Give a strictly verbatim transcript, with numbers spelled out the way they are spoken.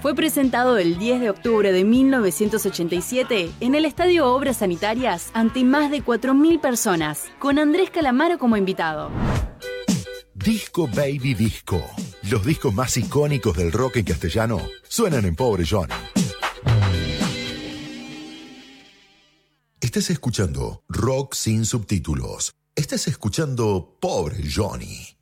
Fue presentado el diez de octubre de mil novecientos ochenta y siete en el Estadio Obras Sanitarias ante más de cuatro mil personas, con Andrés Calamaro como invitado. Disco Baby Disco. Los discos más icónicos del rock en castellano suenan en Pobre Johnny. Estás escuchando Rock sin subtítulos. Estás escuchando Pobre Johnny.